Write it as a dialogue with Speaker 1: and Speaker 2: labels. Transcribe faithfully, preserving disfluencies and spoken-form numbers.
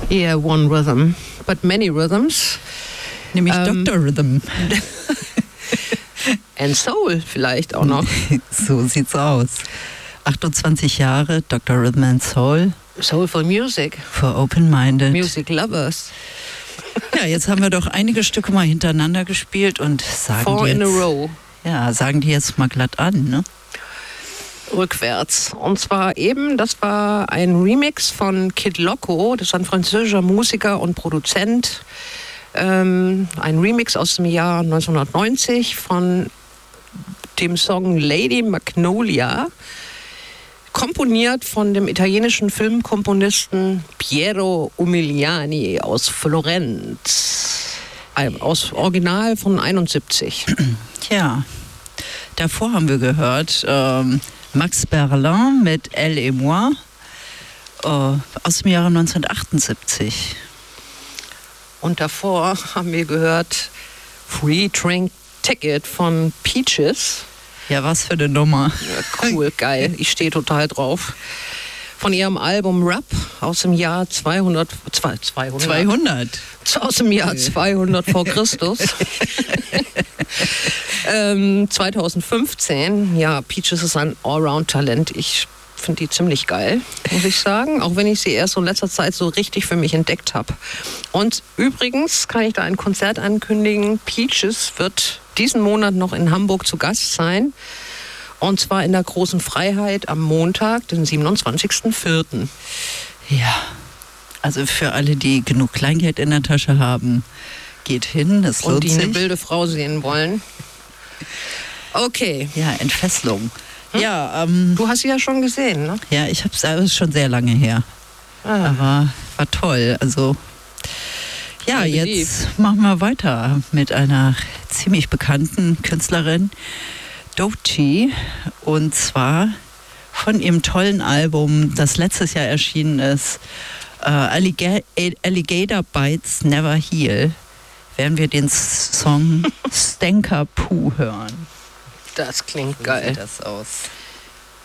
Speaker 1: Yeah, one rhythm, but many rhythms.
Speaker 2: Nämlich ähm, Doktor Rhythm.
Speaker 1: And Soul vielleicht auch noch.
Speaker 2: So sieht's aus. achtundzwanzig Jahre, Doktor Rhythm and Soul.
Speaker 1: Soulful Music.
Speaker 2: For Open-Minded.
Speaker 1: Music Lovers.
Speaker 2: Ja, jetzt haben wir doch einige Stücke mal hintereinander gespielt und sagen
Speaker 1: Four
Speaker 2: die jetzt,
Speaker 1: in a row.
Speaker 2: Ja, sagen die jetzt mal glatt an, ne?
Speaker 1: Rückwärts. Und zwar eben, das war ein Remix von Kid Loco, das ist ein französischer Musiker und Produzent. Ähm, ein Remix aus dem Jahr neunzehnhundertneunzig von dem Song Lady Magnolia, komponiert von dem italienischen Filmkomponisten Piero Umiliani aus Florenz. Aus Original von einundsiebzig.
Speaker 2: Tja, davor haben wir gehört ähm, Max Berlin mit Elle et moi äh, aus dem Jahre neunzehnhundertachtundsiebzig.
Speaker 1: Und davor haben wir gehört Free Drink Ticket von Peaches.
Speaker 2: Ja, was für eine Nummer.
Speaker 1: Ja, cool, geil. Ich stehe total drauf. Von ihrem Album Rap aus dem Jahr zweihundert. zweihundert.
Speaker 2: zweihundert.
Speaker 1: Aus dem Jahr zweihundert vor Christus. ähm, zweitausendfünfzehn. Ja, Peaches ist ein Allround-Talent. Ich finde die ziemlich geil, muss ich sagen. Auch wenn ich sie erst so in letzter Zeit so richtig für mich entdeckt habe. Und übrigens kann ich da ein Konzert ankündigen. Peaches wird diesen Monat noch in Hamburg zu Gast sein. Und zwar in der Großen Freiheit am Montag, den siebenundzwanzigsten vierten
Speaker 2: Ja, also für alle, die genug Kleingeld in der Tasche haben, geht hin. Das lohnt
Speaker 1: Und die
Speaker 2: sich.
Speaker 1: eine wilde Frau sehen wollen. Okay.
Speaker 2: Ja, Entfesselung. Hm? Ja, ähm,
Speaker 1: du hast sie ja schon gesehen, ne?
Speaker 2: Ja, ich habe es schon sehr lange her. Ah. Aber war toll. Also ja, jetzt machen wir weiter mit einer ziemlich bekannten Künstlerin, Doechii, und zwar von ihrem tollen Album, das letztes Jahr erschienen ist, uh, Alligator, Alligator Bites Never Heal, werden wir den Song Stanker Poo hören.
Speaker 1: Das klingt
Speaker 2: so
Speaker 1: geil.
Speaker 2: Sieht das aus.